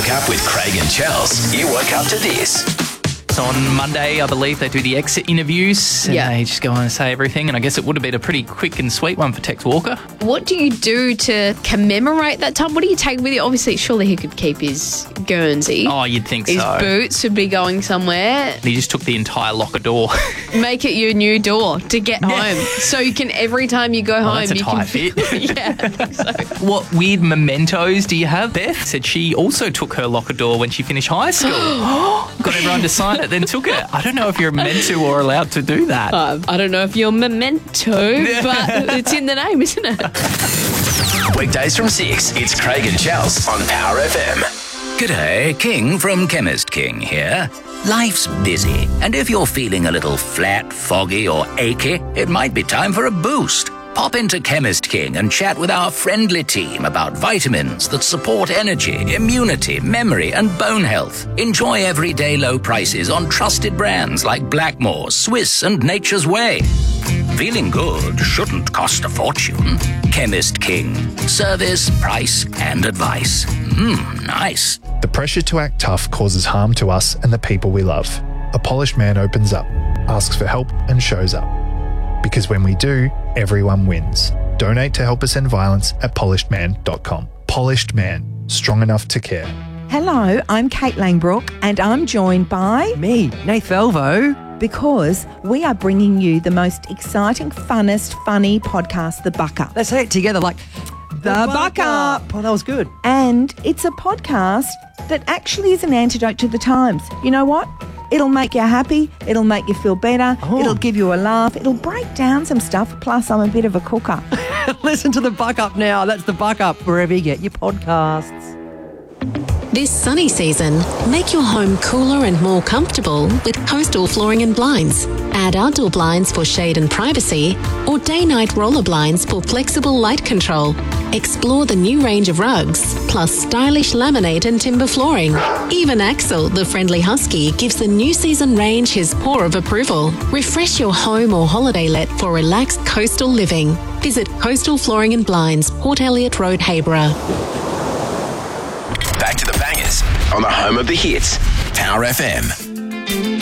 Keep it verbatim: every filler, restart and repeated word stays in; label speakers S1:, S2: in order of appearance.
S1: woke up with Craig and Chels, you woke up to this.
S2: So on Monday, I believe, they do the exit interviews and
S3: Yeah.
S2: they just go on and say everything. And I guess it would have been a pretty quick and sweet one for Tex Walker.
S3: What do you do to commemorate that time? What do you take with you? Obviously, surely he could keep his Guernsey.
S2: Oh, you'd think
S3: His
S2: so.
S3: boots would be going somewhere.
S2: He just took the entire locker door.
S3: Make it your new door to get home. So you can, every time you go
S2: Oh,
S3: home,
S2: that's a
S3: you
S2: tight
S3: can.
S2: fit.
S3: Yeah, I think so.
S2: What weird mementos do you have? Beth said she also took her locker door when she finished high school. Got everyone to sign it, then took it. I don't know if you're meant to or allowed to do that.
S3: Uh, I don't know if you're memento, but it's in the name, isn't it?
S1: Weekdays from six, it's Craig and Chels on Power F M.
S4: G'day, King from Chemist King here. Life's busy, and if you're feeling a little flat, foggy or achy, it might be time for a boost. Pop into Chemist King and chat with our friendly team about vitamins that support energy, immunity, memory and bone health. Enjoy everyday low prices on trusted brands like Blackmore, Swiss and Nature's Way. Feeling good shouldn't cost a fortune. Chemist King. Service, price and advice. Mmm, nice.
S5: The pressure to act tough causes harm to us and the people we love. A polished man opens up, asks for help and shows up. Because when we do, everyone wins. Donate to help us end violence at polished man dot com. Polished Man, strong enough to care.
S6: Hello, I'm Kate Langbrook and I'm joined by...
S7: Me, Nath Velvo.
S6: Because we are bringing you the most exciting, funnest, funny podcast, The Buck Up.
S7: Let's say it together like... The, Buck Up. Oh, that was good.
S6: And it's a podcast that actually is an antidote to the times. You know what? It'll make you happy. It'll make you feel better.
S7: Oh.
S6: It'll give you a laugh. It'll break down some stuff. Plus, I'm a bit of a cooker.
S7: Listen to The Buck Up now. That's The Buck Up wherever you get your podcasts.
S8: This sunny season, make your home cooler and more comfortable with Coastal Flooring and Blinds. Add outdoor blinds for shade and privacy, or day-night roller blinds for flexible light control. Explore the new range of rugs, plus stylish laminate and timber flooring. Even Axel, the friendly husky, gives the new season range his paw of approval. Refresh your home or holiday let for relaxed coastal living. Visit Coastal Flooring and Blinds, Port Elliot Road, Hayborough.
S1: Back to the bangers on the home of the hits, Power F M.